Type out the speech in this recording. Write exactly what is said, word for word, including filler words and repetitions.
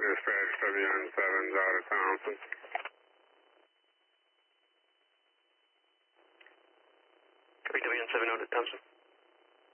Dispatch W N seven's out of Thompson. W N seven out of Thompson.